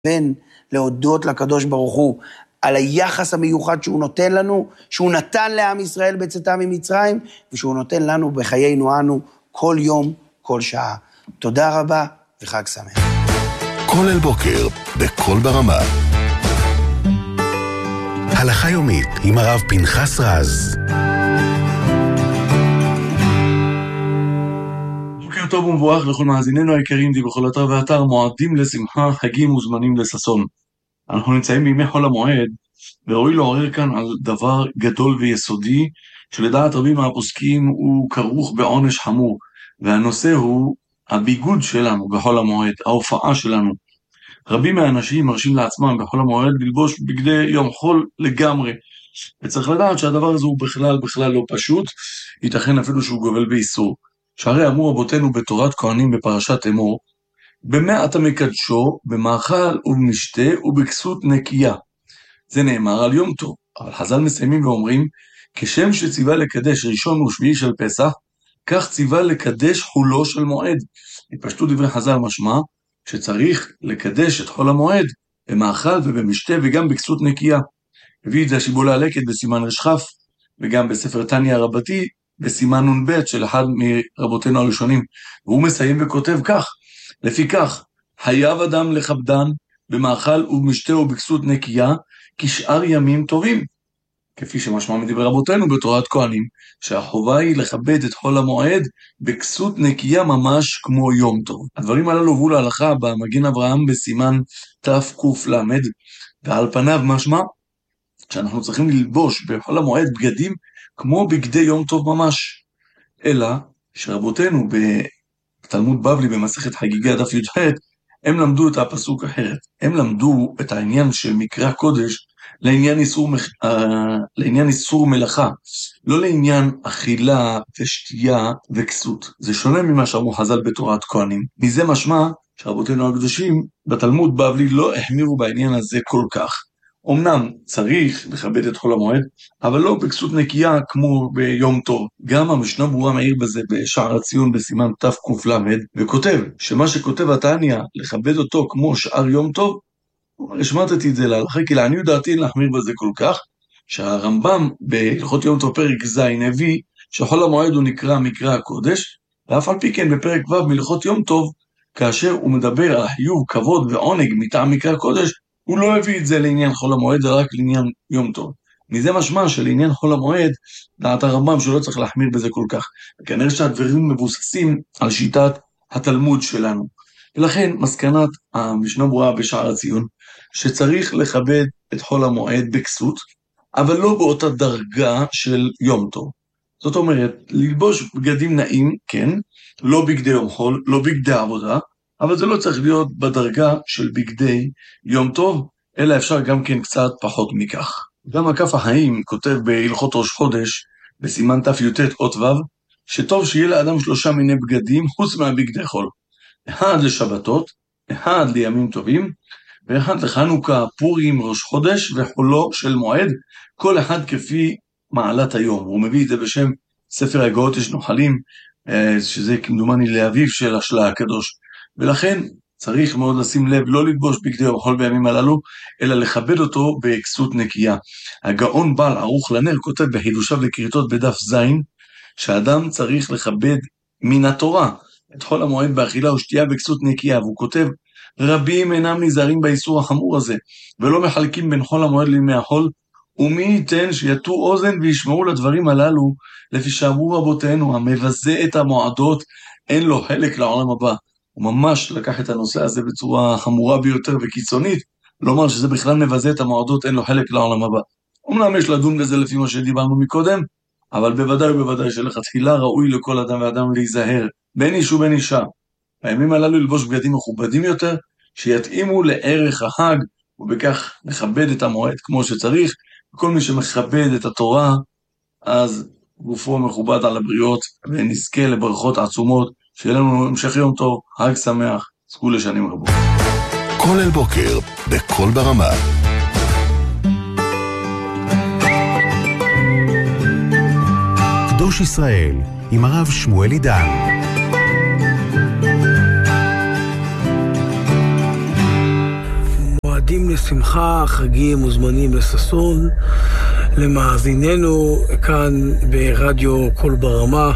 בין להודות לקדוש ברוך הוא על היחס המיוחד שהוא נותן לנו, שהוא נתן לעם ישראל בצאתם ממצרים, ושהוא נותן לנו בחיינו אנו כל יום, כל שעה. תודה רבה וחג שמח. כל אל בוקר, בכל ברמה. הלכה יומית עם הרב פנחס רז. בוקר טוב ומבורך לכל מאזיננו היקרים, די בכל אתר ואתר, מועדים לשמחה, חגים וזמנים לששון. אנחנו נמצאים בימי חול המועד, וראוי לעורר כאן על דבר גדול ויסודי, שלדעת רבים מהפוסקים הוא כרוך בעונש חמור, והנושא הוא הביגוד שלנו בחול המועד, ההופעה שלנו. רבים מהאנשים מרשים לעצמם בחול המועד ללבוש בגדי יום חול לגמרי, וצריך לדעת שהדבר הזה הוא בכלל לא פשוט, ייתכן אפילו שהוא גובל באיסור. שהרי אמרו רבותינו בתורת כהנים בפרשת אמור, במה אתה מקדשו, במאכל ובמשתה ובכסות נקייה. זה נאמר על יום טוב, אבל חז"ל מסיימים ואומרים, כשם שציווה לקדש ראשון ושביעי של פסח, כך ציווה לקדש חולו של מועד. התפשטו דברי חז"ל משמע, שצריך לקדש את חול המועד במאכל ובמשתה וגם בכסות נקייה. הביא את זה השיבולי הלקט בסימן רשכף, וגם בספר תניא רבתי, בסימן נ"ב של אחד מרבותינו הראשונים, והוא מסיים וכותב כך, לפיכך, חייב אדם לכבדן במאכל ובמשתה ובכסות נקייה, כשאר ימים טובים. כפי שמשמע מדברי רבותינו בתורת כהנים, שהחובה היא לכבד את חול המועד בכסות נקייה ממש כמו יום טוב. הדברים הללו הובאו להלכה במגן אברהם בסימן תק"ל, ועל פניו משמע שאנחנו צריכים ללבוש בחול המועד בגדים כמו בגדי יום טוב ממש. אלא שרבותינו בתלמוד בבלי במסכת חגיגה דף י"ח, הם למדו את הפסוק אחרת. הם למדו את העניין של מקרא קודש לעניין איסור מלאכה, לא לעניין אכילה ושתייה וכסות. זה שונה ממה שאמרו חז"ל בתורת כהנים. מזה משמע שרבותינו הקדושים בתלמוד בבלי לא החמירו בעניין הזה כל כך. אמנם צריך לכבד את חול המועד, אבל לא בכסות נקייה כמו ביום טוב. גם המשנה ברורה מעיר בזה בשער הציון בסימן תק"ל, וכותב שמה שכותב התניא לכבד אותו כמו שאר יום טוב, השמטתי את זה להלכה, כי לעניות דעתי להחמיר בזה כל כך, שהרמב"ם בהלכות יום טוב פרק ז' הביא שחול המועד הוא נקרא מקרא הקודש, ואף על פי כן בפרק ו' מהלכות יום טוב, כאשר הוא מדבר על חיוב, כבוד ועונג מטעם מקרא הקודש, הוא לא הביא את זה לעניין חול המועד, רק לעניין יום טוב. מזה משמע שלעניין חול המועד, דעת הרמב"ם שלא צריך להחמיר בזה כל כך. וכנראה שהדברים מבוססים על שיטת התלמוד שלנו. ולכן מסקנת המשנה ברורה בשער הציון, שצריך לכבד את חול המועד בכסות, אבל לא באותה דרגה של יום טוב. זאת אומרת, ללבוש בגדים נעים, כן, לא בגדי יום חול, לא בגדי עבודה, אבל זה לא צריך להיות בדרגה של בגדי יום טוב, אלא אפשר גם כן קצת פחות מכך. גם הכף החיים כותב בהלכות ראש חודש, בסימן ת"י"ט אות ו', שטוב שיהיה לאדם 3 מיני בגדים חוץ מהבגדי חול. אחד לשבתות, אחד לימים טובים, ואחד לחנוכה, פורים, ראש חודש וחולו של מועד, כל אחד כפי מעלת היום. הוא מביא את זה בשם ספר הגאות יש נוחלים, שזה כמדומני לאביו של השלה הקדוש. ולכן צריך מאוד לשים לב, לא ללבוש בגדי יום חול בימים הללו, אלא לכבד אותו בכסות נקייה. הגאון בעל ערוך לנר כותב בחידושיו לכריתות בדף ז', שאדם צריך לכבד מן התורה את חול המועד באכילה ושתייה בכסות נקייה, והוא כותב, רבים אינם נזהרים באיסור החמור הזה, ולא מחלקים בין חול המועד לימי החול, ומי ייתן שיתו אוזן וישמעו לדברים הללו, לפי שאמרו רבותינו, המבזה את המועדות, אין לו חלק לעולם הבא. הוא ממש לקח את הנושא הזה בצורה חמורה ביותר וקיצונית, לומר שזה בכלל מבזה את המועדות, אין לו חלק לעולם הבא. אמנם יש לדון בזה לפי מה שדיברנו מקודם, אבל בוודאי שלכתחילה ראוי לכל אדם ואדם להיזהר, בין איש ובין אישה. בימים הללו ללבוש בגדים מכובדים יותר, שיתאימו לערך החג, ובכך לכבד את המועד כמו שצריך. וכל מי שמכבד את התורה, אז גופו מכובד על הבריות, ונזכה לברכות עצומות, שיהיה לנו המשך יום טוב, חג שמח, זכו לשנים רבות. כל אל בוקר, בכל ברמה. קדוש ישראל, עם הרב שמואל עידן. עדים לשמחה, חגים מוזמנים לששון, למאזיננו כאן ברדיו קול ברמה,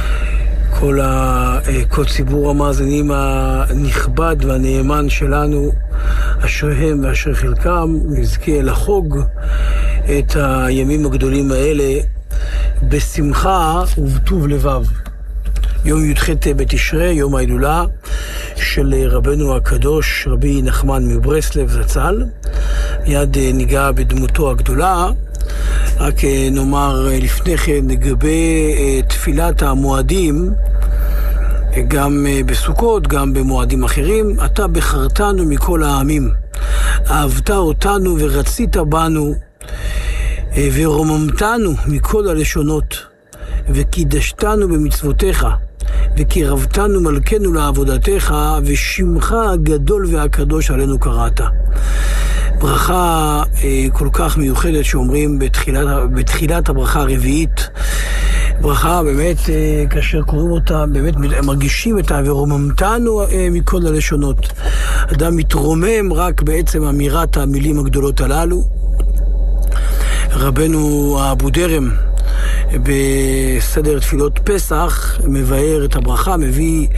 כל ציבור המאזינים הנכבד והנאמן שלנו, אשריהם ואשר חלקם, נזכה לחוג את הימים הגדולים האלה בשמחה ובטוב לבב. יום י"ח בתשרי, יום ההילולה של רבנו הקדוש, רבי נחמן מברסלב זצ"ל. מיד ניגע בדמותו הגדולה, רק נאמר לפני כן לגבי תפילת המועדים, גם בסוכות, גם במועדים אחרים. אתה בחרתנו מכל העמים, אהבת אותנו ורצית בנו, ורוממתנו מכל הלשונות, וקידשתנו במצוותיך, וקירבתנו מלכנו לעבודתך, ושמך הגדול והקדוש עלינו קראת. ברכה כל כך מיוחדת שאומרים בתחילת הברכה הרביעית. ברכה באמת, כאשר קוראים אותה, באמת מרגישים אותה, ורוממתנו מכל הלשונות. אדם מתרומם רק בעצם אמירת המילים הגדולות הללו. רבנו אבו דרם בסדר תפילות פסח מבאר את הברכה, מביא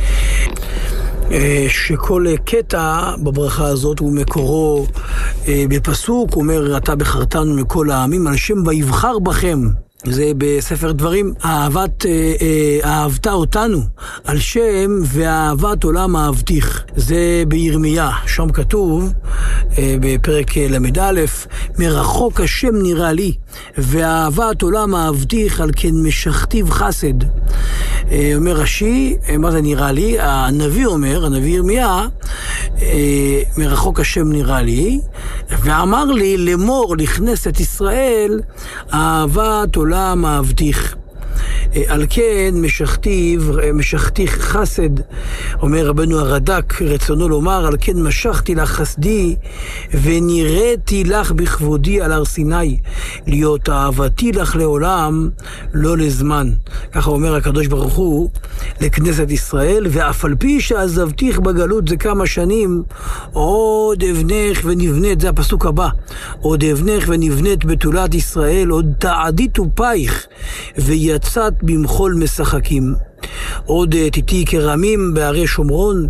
שכל קטע בברכה הזאת הוא מקורו בפסוק, הוא אומר אתה בחרתנו מכל העמים על שם ויבחר בכם. זה בספר דברים, אהבת אותנו על שם ואהבת עולם אהבתיך. זה בירמיה, שם כתוב בפרק למד א', מרחוק השם נראה לי ואהבת עולם אהבתיך על כן משכתיו חסד. אומר רש"י, מה זה נראה לי? הנביא אומר, הנביא ירמיה, מרחוק השם נראה לי ואמר לי לאמור לכנסת ישראל אהבת עולם אהבתיך. על כן משכתיך חסד. אומר רבנו הרד"ק, רצונו לומר על כן משכתי לך חסדי ונראיתי לך בכבודי על הר סיני, להיות אהבתי לך לעולם לא לזמן. ככה אומר הקדוש ברוך הוא לכנסת ישראל, ואף על פי שעזבתיך בגלות זה כמה שנים, עוד אבנך ונבנית, זה הפסוק הבא, עוד אבנך ונבנית בתולת ישראל, עוד תעדית ופייך ויצאת במחול משחקים. עוד תיתי כרמים בערי שומרון,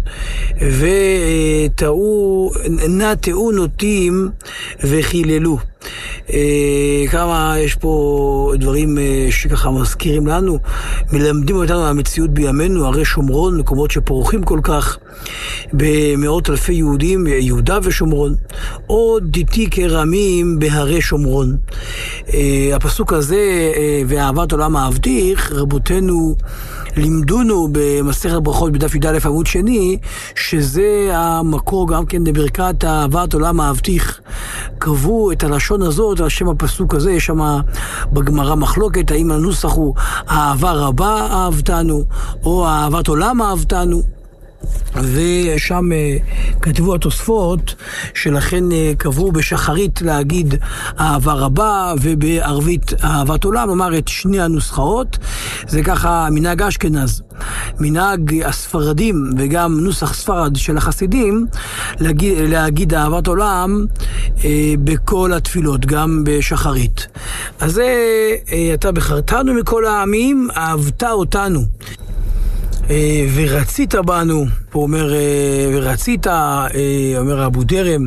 ונטעו נוטים וחיללו. כמה יש פה דברים שככה מזכירים לנו, מלמדים אותנו המציאות בימינו, ערי שומרון, מקומות שפורחים כל כך במאות אלפי יהודים, יהודה ושומרון. עוד תיתי כרמים בהרי שומרון. הפסוק הזה, ואהבת עולם אהבתיך, רבותינו לימדונו במסכת ברכות בדף י"א עמוד שני, שזה המקור גם כן לברכת אהבת עולם אהבתיך. קבעו את הלשון הזאת על שם הפסוק הזה, יש שם בגמרא מחלוקת האם הנוסח הוא אהבה רבה אהבתנו או אהבת עולם אהבתנו, ושם כתבו התוספות שלכן קבעו בשחרית להגיד אהבה רבה ובערבית אהבת עולם. אמר את שני הנוסחאות, זה ככה מנהג אשכנז. מנהג הספרדים וגם נוסח ספרד של החסידים להגיד אהבת עולם בכל התפילות, גם בשחרית. אז זה אתה בחרתנו מכל העמים, אהבת אותנו ורצית בנו. פה אומר ורצית, אומר אבו דרם,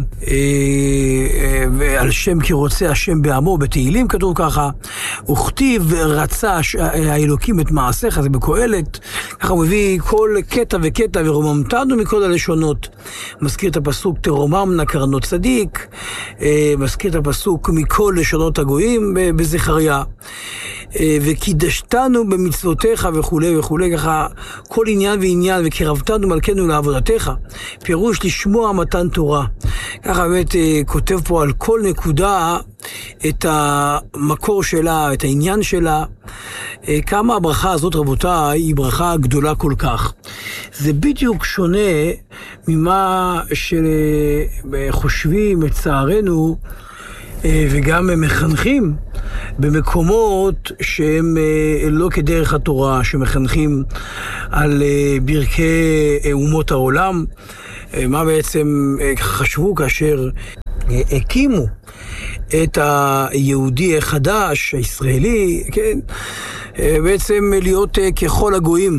ועל שם כי רוצה השם בעמו, בתהילים כתוב ככה, וכתיב רצה האלוקים את מעשיך, זה בקהלת. ככה הוא מביא כל קטע וקטע, ורוממתנו מכל הלשונות. מזכיר את הפסוק תרוממנה קרנות צדיק, מזכיר את הפסוק מכל לשונות הגויים בזכריה, וקידשתנו במצוותיך וכו' וכו'. ככה כל עניין ועניין, וקירבתנו מלכנו לעבודתך, פירוש לשמוע מתן תורה. ככה באמת כותב פה על כל נקודה את המקור שלה, את העניין שלה. כמה הברכה הזאת, רבותיי, היא ברכה גדולה כל כך. זה בדיוק שונה ממה שחושבים לצערנו וגם מחנכים במקומות שהם לא כדרך התורה, שמחנכים על ברכי אומות העולם. מה בעצם חשבו כאשר הקימו את היהודי החדש, הישראלי, כן? בעצם להיות ככל הגויים.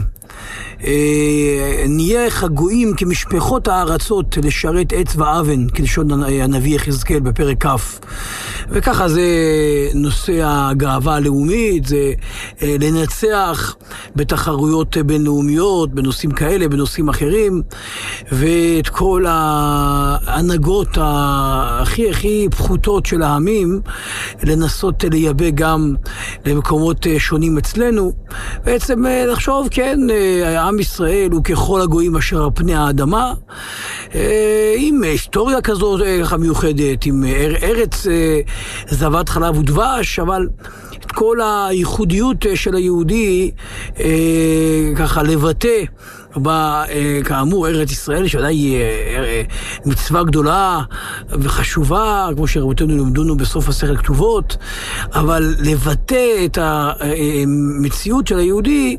נהיה הגויים כמשפחות הארצות לשרת עץ ואבן, כלשון הנביא יחזקאל בפרק כ'. וככה זה נושא הגאווה הלאומית, זה לנצח בתחרויות בינלאומיות, בנושאים כאלה, בנושאים אחרים, ואת כל ההנהגות הכי פחותות של העמים, לנסות לייבא גם למקומות שונים אצלנו. בעצם לחשוב, כן, עם ישראל הוא ככל הגויים אשר על פני האדמה, עם היסטוריה כזאת מיוחדת, עם ארץ זבת חלב ודבש, אבל את כל הייחודיות של היהודי ככה לבטא כאמור ארץ ישראל, שוודאי היא מצווה גדולה וחשובה, כמו שרבותינו לימדונו בסוף מסכת כתובות, אבל לבטא את המציאות של היהודי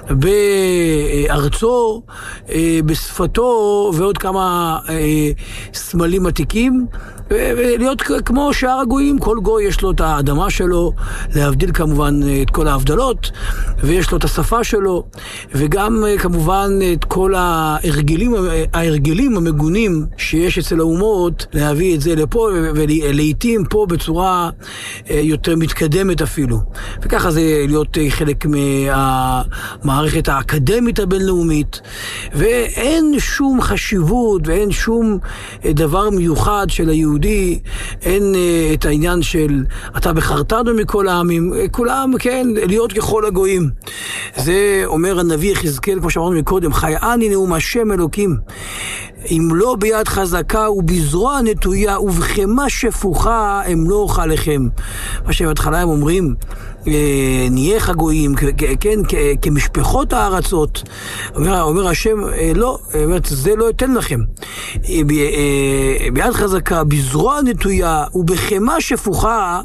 בארצו, בשפתו ועוד כמה סמלים עתיקים, ולהיות כמו שאר הגויים. כל גוי יש לו את האדמה שלו, להבדיל כמובן את כל ההבדלות, ויש לו את השפה שלו, וגם כמובן את כל ההרגלים המגונים שיש אצל האומות, להביא את זה לפה, ולעיתים פה בצורה יותר מתקדמת אפילו. וככה זה להיות חלק מהמערכת האקדמית הבינלאומית, ואין שום חשיבות ואין שום דבר מיוחד של היהודי, אין את העניין של אתה בחרתנו מכל העמים, כולם, כן, להיות ככל הגויים. זה אומר הנביא יחזקאל, כמו שאמרנו מקודם, חייאני נאום השם אלוקים, אם לא ביד חזקה ובזרוע נטויה ובחמה שפוכה אמלוך עליכם. מה שבהתחלה הם אומרים, נהיה הגויים, כן, כמשפחות הארצות. אומר השם, לא, זה לא ייתן לכם. ביד חזקה, בזרוע נטויה ובחמה שפוכה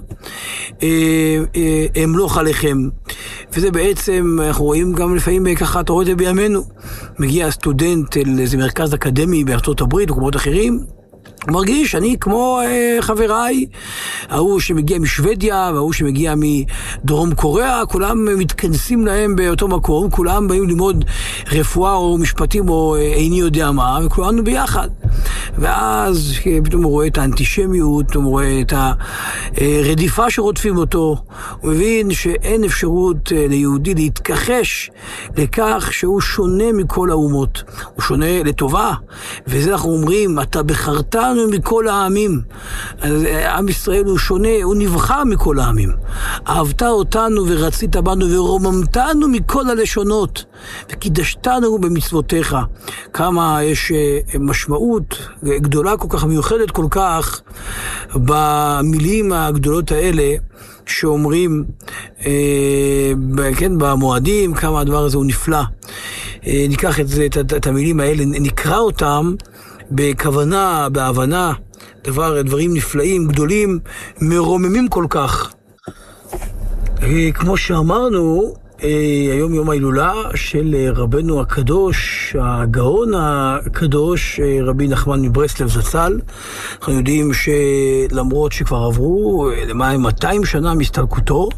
אמלוך עליכם. וזה בעצם, אנחנו רואים גם לפעמים ככה, אתה רואה את זה בימינו. מגיע סטודנט לאיזה מרכז אקדמי בארצות הברית ומקומות אחרים, הוא מרגיש, אני כמו חבריי, ההוא שמגיע משוודיה וההוא שמגיע מדרום קוריאה, כולם מתכנסים להם באותו מקום, כולם באים ללמוד רפואה או משפטים או איני יודע מה, וכולנו ביחד. ואז פתאום הוא רואה את האנטישמיות, הוא רואה את הרדיפה שרודפים אותו, הוא מבין שאין אפשרות ליהודי להתכחש לכך שהוא שונה מכל האומות, הוא שונה לטובה, וזה אנחנו אומרים, אתה בחרתנו מכל העמים. עם ישראל הוא שונה, הוא נבחר מכל העמים. אהבת אותנו ורצית בנו ורוממתנו מכל הלשונות וקידשתנו במצוותיך. כמה יש משמעות גדולה כל כך, מיוחדת כל כך, במילים הגדולות האלה שאומרים, כן, במועדים, כמה הדבר הזה הוא נפלא. ניקח את זה, את המילים האלה, נקרא אותם בכוונה, בהבנה, דברים נפלאים, גדולים, מרוממים כל כך. כמו שאמרנו, היום יום ההילולה של רבנו הקדוש, הגאון הקדוש, רבי נחמן מברסלב זצ"ל. אנחנו יודעים שלמרות שכבר עברו למעלה 200 שנה מסתלקותו,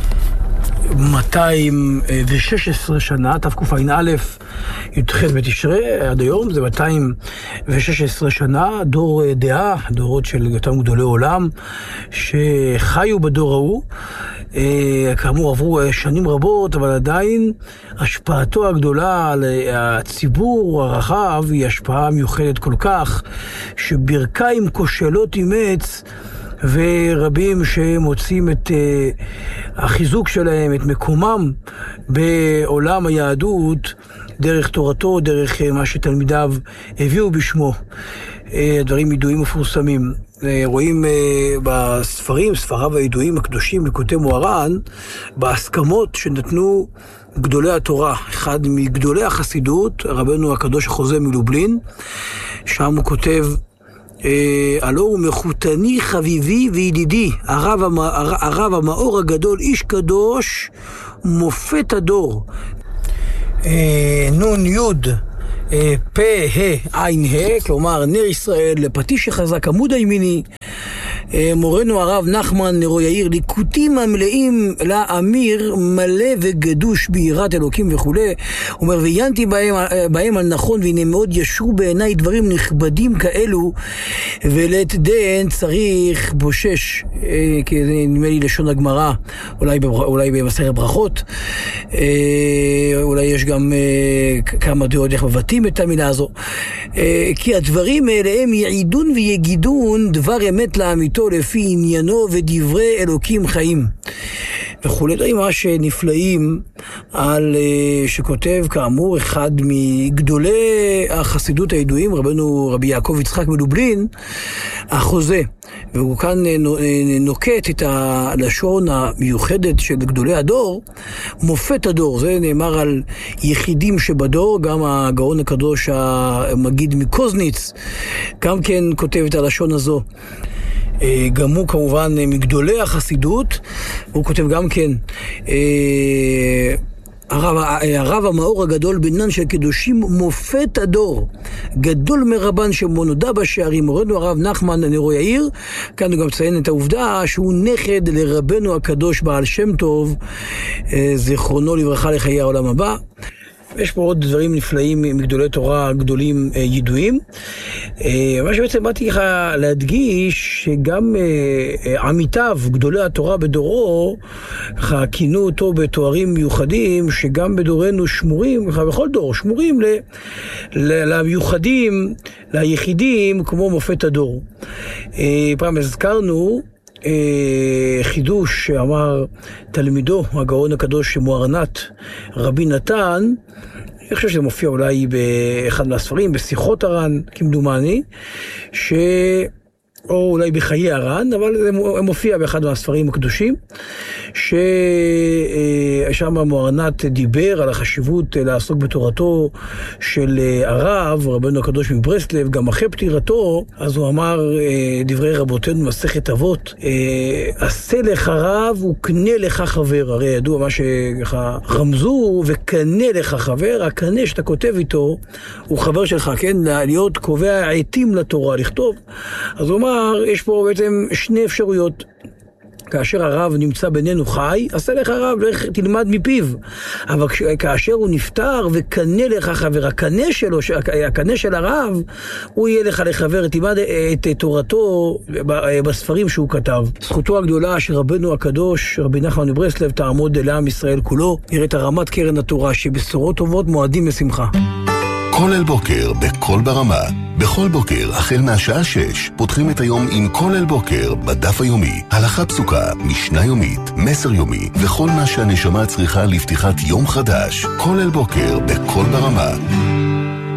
216 שנה, תקע"א, י"ח בתשרי, עד היום זה 216 שנה, דור דעה, דורות של אותם גדולי עולם שחיו בדור ההוא. כאמור עברו שנים רבות, אבל עדיין השפעתו הגדולה על הציבור הרחב היא השפעה מיוחדת כל כך, שברכיים כושלות אימץ, ורבים שמוצאים את החיזוק שלהם, את מקומם בעולם היהדות, דרך תורתו, דרך מה שתלמידיו הביאו בשמו. דברים ידועים מפורסמים. רואים בספרים, ספריו הידועים הקדושים, ליקוטי מוהר"ן, בהסכמות שנתנו גדולי התורה. אחד מגדולי החסידות, רבנו הקדוש החוזה מלובלין, שם הוא כותב, הלא הוא מחותני חביבי וידידי, הרב המאור הגדול, איש קדוש, מופת הדור. נון יוד פה ה עין ה, כלומר נר ישראל, פטיש החזק, עמוד הימיני, מורנו הרב נחמן נרו יאיר, ליקוטים המלאים לאמיר מלא וגדוש ביראת אלוקים וכו'. הוא אומר, ועיינתי בהם על נכון, והנה מאוד ישרו בעיניי דברים נכבדים כאלו, ולתדן צריך בושש, כי זה נדמה לי לשון הגמרא, אולי במסכת ברכות, אולי יש גם כמה דעות איך מבטאים את המילה הזו, כי הדברים האלה הם יעידון ויגידון דבר אמת לאמיתו לפי עניינו ודברי אלוקים חיים וכולי. דברים ממש נפלאים על שכותב כאמור אחד מגדולי החסידות הידועים, רבי יעקב יצחק מלובלין, החוזה, והוא כאן נוקט את הלשון המיוחדת של גדולי הדור, מופת הדור. זה נאמר על יחידים שבדור, גם הגאון הקדוש המגיד מקוזניץ גם כן כותב את הלשון הזו, גם הוא כמובן מגדולי החסידות. הוא כותב גם כן הרב המאור הגדול בנן של קדושים, מופת הדור, גדול מרבן שמו נודע בשערים, מורנו הרב נחמן נרו יאיר. כאן הוא גם ציין את העובדה שהוא נכד לרבנו הקדוש בעל שם טוב, זיכרונו לברכה, לחיי העולם הבא. יש פה עוד דברים נפלאים מגדולי תורה גדולים ידועים. מה שבעצם באתי לך להדגיש, שגם עמיתיו, גדולי התורה בדורו, כינו אותו בתוארים מיוחדים, שגם בדורנו שמורים, בכל דור, שמורים למיוחדים, ליחידים, כמו מופת הדור. פעם הזכרנו חידוש שאמר תלמידו הגאון הקדוש מוהר"נת רבי נתן, אני חושב שזה מופיע אולי באחד מהספרים, בשיחות הר"ן כמדומני, או אולי בחיי הר"ן, אבל זה מופיע באחד מהספרים הקדושים, ששם מוהר"נת דיבר על החשיבות לעסוק בתורתו של הרב, רבנו הקדוש מברסלב, גם אחרי פטירתו. אז הוא אמר דברי רבותינו מסכת אבות, עשה לך רב וקנה לך חבר. הרי ידוע מה שככה רמזו, וקנה לך חבר, הקנה שאתה כותב איתו הוא חבר שלך, כן? להיות קובע עתים לתורה, לכתוב. אז הוא אמר, יש פה בעצם שני אפשרויות. כאשר הרב נמצא בינינו חי, עשה לך רב, לך תלמד מפיו. אבל כאשר הוא נפטר וקנה לך חבר, הקנה שלו, הקנה של הרב, הוא יהיה לך לחבר, תלמד את תורתו בספרים שהוא כתב. זכותו הגדולה של רבנו הקדוש, רבי נחמן מברסלב, תעמוד לעם ישראל כולו. נראה את הרמת קרן התורה, שבשורות טובות מועדים לשמחה. כולל בוקר בכל ברמה. בכל בוקר, החל מהשעה 6, פותחים את היום עם כולל בוקר בדף היומי. הלכה פסוקה, משנה יומית, מסר יומי, וכל מה שהנשמה צריכה לפתיחת יום חדש. כולל בוקר בכל ברמה.